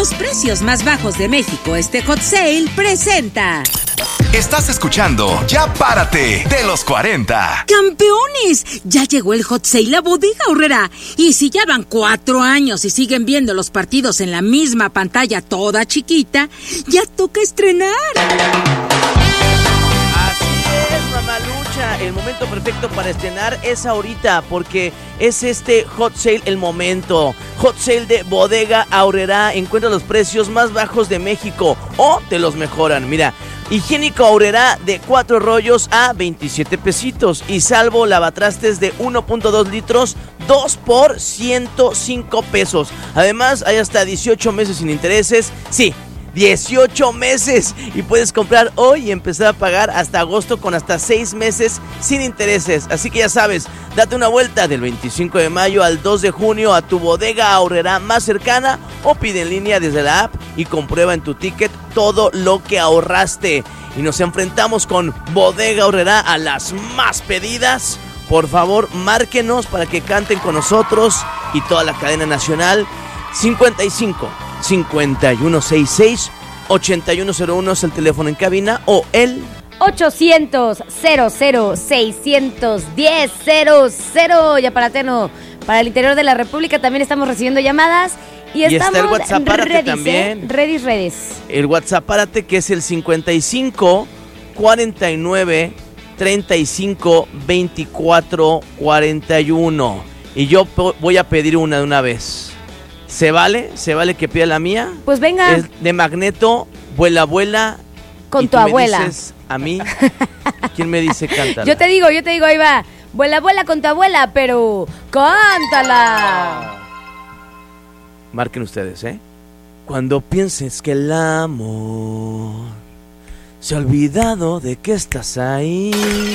Los precios más bajos de México, este Hot Sale, presenta. Estás escuchando Ya Párate de los 40. ¡Campeones! Ya llegó el Hot Sale a Bodega Aurrerá. Y si ya van 4 años y siguen viendo los partidos en la misma pantalla toda chiquita, ya toca estrenar. Así es, mamalucha. El momento perfecto para estrenar es ahorita, porque es este Hot Sale el momento. Hot Sale de Bodega Aurrerá. Encuentra los precios más bajos de México o te los mejoran. Mira, higiénico Aurrerá de 4 rollos a 27 pesitos. Y salvo lavatrastes de 1.2 litros, 2 por 105 pesos. Además, hay hasta 18 meses sin intereses. Sí, 18 meses. Y puedes comprar hoy y empezar a pagar hasta agosto con hasta 6 meses sin intereses. Así que ya sabes, date una vuelta del 25 de mayo al 2 de junio a tu Bodega Aurrerá más cercana o pide en línea desde la app y comprueba en tu ticket todo lo que ahorraste. Y nos enfrentamos con Bodega Aurrerá a las más pedidas. Por favor, márquenos para que canten con nosotros y toda la cadena nacional. 55 5166 8101 es el teléfono en cabina, o el 800-00-610-00. Y aparateno para el interior de la República también estamos recibiendo llamadas. Y estamos está el WhatsApp Párate también. Redes. El WhatsApp Párate, que es el 55 49 35 24 41. Y yo voy a pedir una de una vez. ¿Se vale? ¿Se vale que pida la mía? Pues venga. Es de Magneto, Vuela Abuela. Con tu abuela. ¿Me dices a mí? ¿Quién me dice cántala? Yo te digo, ahí va. Vuela abuela con tu abuela, pero cántala. Marquen ustedes, ¿eh? Cuando pienses que el amor se ha olvidado de que estás ahí.